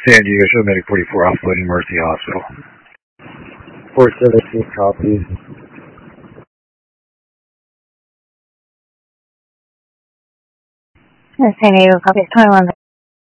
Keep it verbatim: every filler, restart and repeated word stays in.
San Diego, show medic forty-four, offloading Mercy Hospital. four seventeen copies. San Diego, copies twenty-one.